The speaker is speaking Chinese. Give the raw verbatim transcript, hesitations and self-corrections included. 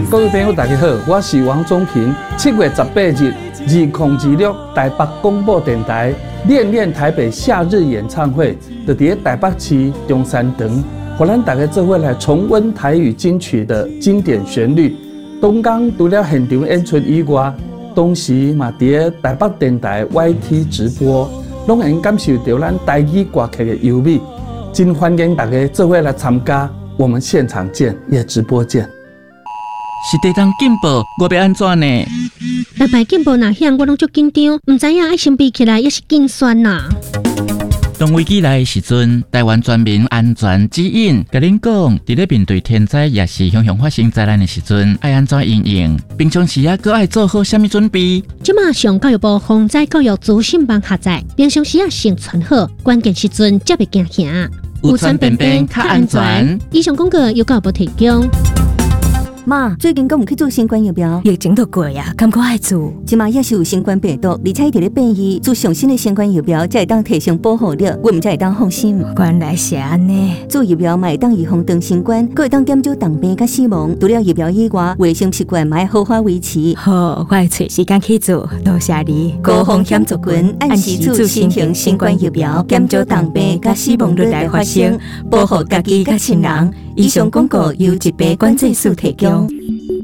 各位朋友，大家好，我是王宗平。七月十八日，二零二六台北广播电台《恋恋台北》夏日演唱会，就伫台北市中山堂，互咱大家做伙来重温台语金曲的经典旋律。东港除了现场演出以外，同时嘛伫台北电台 Y T 直播，拢会感受到咱台语歌曲的优美。真欢迎大家做伙来参加，我们现场见，也直播见。 是地当进步，我要安怎呢？ 台北进步哪样，我拢足紧张，唔知影爱先比起来，也是紧酸呐。 当危机来的时阵，台湾全民安全指引，甲恁讲，伫咧面对天灾也是雄雄发生灾难的时阵，爱安怎应应？平常时啊，搁爱做好虾米准备？ 即马上教育部防灾教育资讯网下载，平常时啊先存好，关键时阵才袂惊吓。 有传便便较安全。 以上广告由教育部提供。 妈，最近敢有去做新冠疫苗？ 疫情都过呀，感觉爱做。 即马也是有新冠病毒，而且伫咧变异，做上新的新冠疫苗才会当提升保护力，我们才会当放心。 原来是安尼。 做疫苗嘛会当预防长新冠，佫会当减少重病甲死亡。除了疫苗以外，卫生习惯嘛要好好维持。 好，我会找时间去做，多谢你。 高风险族群按时做新型新冠疫苗，减少重病甲死亡率来发生，保护家己甲亲人。以上广告由疾病管制署提供。